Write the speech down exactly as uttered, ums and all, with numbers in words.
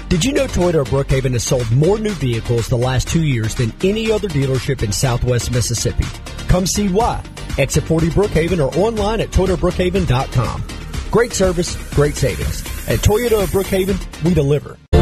Did you know Toyota of Brookhaven has sold more new vehicles the last two years than any other dealership in Southwest Mississippi? Come see why. Exit forty Brookhaven or online at toyota brookhaven dot com. Great service, great savings. At Toyota of Brookhaven, we deliver.